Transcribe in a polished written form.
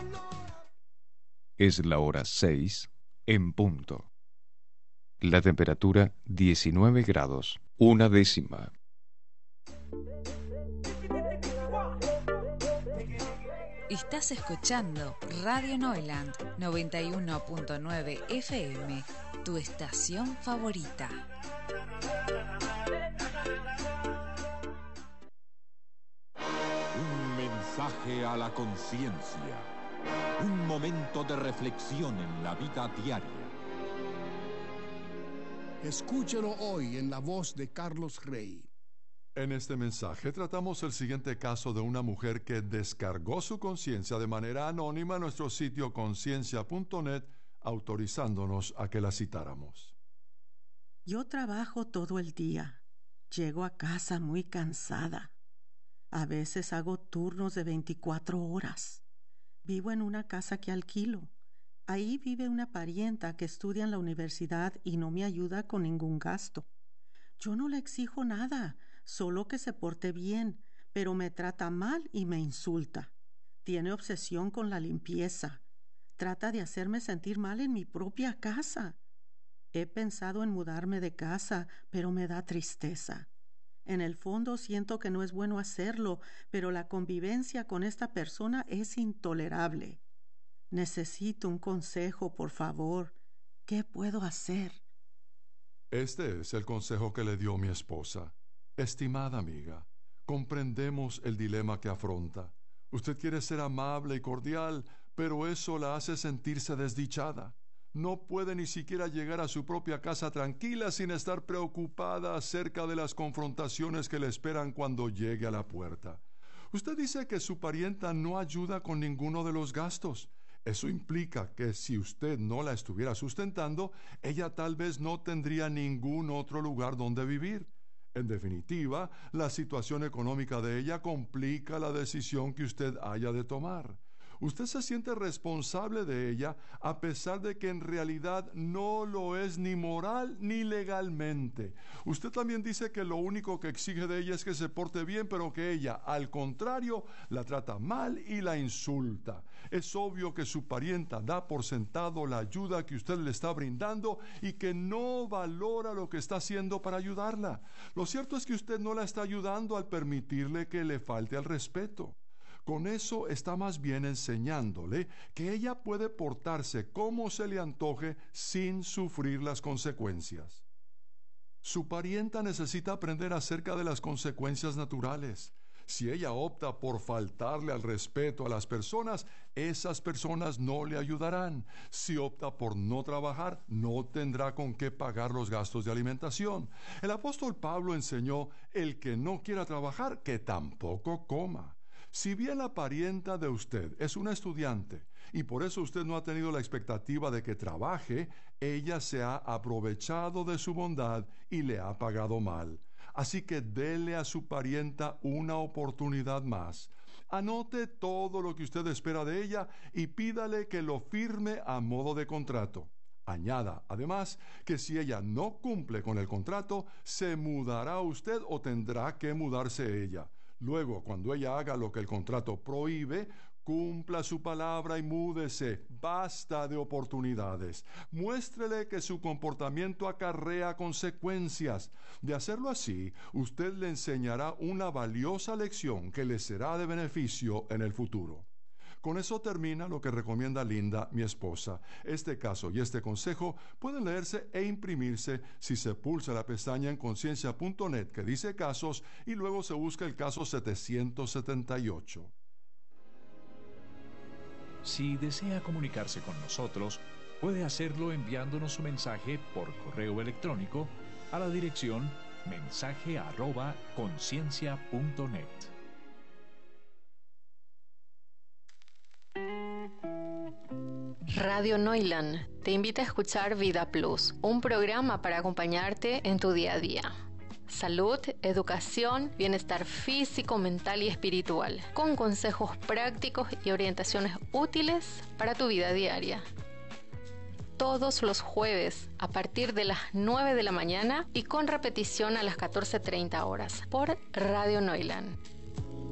Es la hora 6 en punto. La temperatura 19 grados, una décima. Estás escuchando Radio Neuland 91.9 FM, tu estación favorita. Un mensaje a la conciencia. Un momento de reflexión en la vida diaria. Escúchelo hoy en la voz de Carlos Rey. En este mensaje tratamos el siguiente caso de una mujer que descargó su conciencia de manera anónima en nuestro sitio conciencia.net, autorizándonos a que la citáramos. Yo trabajo todo el día. Llego a casa muy cansada. A veces hago turnos de 24 horas. Vivo en una casa que alquilo. Ahí vive una parienta que estudia en la universidad y no me ayuda con ningún gasto. Yo no le exijo nada, solo que se porte bien, pero me trata mal y me insulta. Tiene obsesión con la limpieza. Trata de hacerme sentir mal en mi propia casa. He pensado en mudarme de casa, pero me da tristeza. En el fondo siento que no es bueno hacerlo, pero la convivencia con esta persona es intolerable. Necesito un consejo, por favor. ¿Qué puedo hacer? Este es el consejo que le dio mi esposa. Estimada amiga, comprendemos el dilema que afronta. Usted quiere ser amable y cordial, pero eso la hace sentirse desdichada. No puede ni siquiera llegar a su propia casa tranquila sin estar preocupada acerca de las confrontaciones que le esperan cuando llegue a la puerta. Usted dice que su parienta no ayuda con ninguno de los gastos. Eso implica que si usted no la estuviera sustentando, ella tal vez no tendría ningún otro lugar donde vivir. En definitiva, la situación económica de ella complica la decisión que usted haya de tomar. Usted se siente responsable de ella a pesar de que en realidad no lo es ni moral ni legalmente. Usted también dice que lo único que exige de ella es que se porte bien, pero que ella, al contrario, la trata mal y la insulta. Es obvio que su parienta da por sentado la ayuda que usted le está brindando y que no valora lo que está haciendo para ayudarla. Lo cierto es que usted no la está ayudando al permitirle que le falte al respeto. Con eso está más bien enseñándole que ella puede portarse como se le antoje sin sufrir las consecuencias. Su parienta necesita aprender acerca de las consecuencias naturales. Si ella opta por faltarle al respeto a las personas, esas personas no le ayudarán. Si opta por no trabajar, no tendrá con qué pagar los gastos de alimentación. El apóstol Pablo enseñó: el que no quiera trabajar, que tampoco coma. Si bien la parienta de usted es una estudiante y por eso usted no ha tenido la expectativa de que trabaje, ella se ha aprovechado de su bondad y le ha pagado mal. Así que dele a su parienta una oportunidad más. Anote todo lo que usted espera de ella y pídale que lo firme a modo de contrato. Añada, además, que si ella no cumple con el contrato, se mudará usted o tendrá que mudarse ella. Luego, cuando ella haga lo que el contrato prohíbe, cumpla su palabra y múdese. Basta de oportunidades. Muéstrele que su comportamiento acarrea consecuencias. De hacerlo así, usted le enseñará una valiosa lección que le será de beneficio en el futuro. Con eso termina lo que recomienda Linda, mi esposa. Este caso y este consejo pueden leerse e imprimirse si se pulsa la pestaña en conciencia.net que dice casos y luego se busca el caso 778. Si desea comunicarse con nosotros, puede hacerlo enviándonos su mensaje por correo electrónico a la dirección mensaje@conciencia.net. Radio Neuland te invita a escuchar Vida Plus, un programa para acompañarte en tu día a día. Salud, educación, bienestar físico, mental y espiritual, con consejos prácticos y orientaciones útiles para tu vida diaria. Todos los jueves a partir de las 9 de la mañana y con repetición a las 14:30 horas por Radio Neuland.